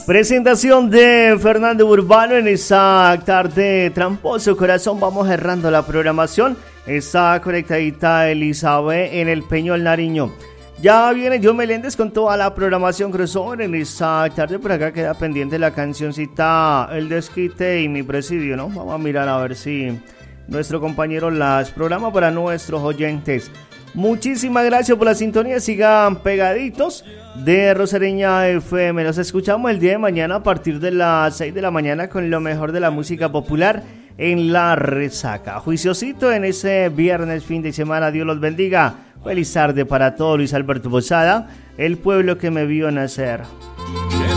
Presentación de Fernando Urbano en esa tarde tramposo corazón. Vamos cerrando la programación. Está conectadita Elizabeth en el Peñol Nariño. Ya viene John Meléndez con toda la programación crossover en esta tarde. Por acá queda pendiente la cancioncita El Desquite y Mi Presidio, ¿no? Vamos a mirar a ver si nuestro compañero las programa para nuestros oyentes. Muchísimas gracias por la sintonía. Sigan pegaditos de Rosareña FM. Nos escuchamos el día de mañana a partir de las 6 de la mañana con lo mejor de la música popular en La Resaca. Juiciosito en ese viernes, fin de semana. Dios los bendiga. Feliz tarde para todos. Luis Alberto Posada, el pueblo que me vio nacer.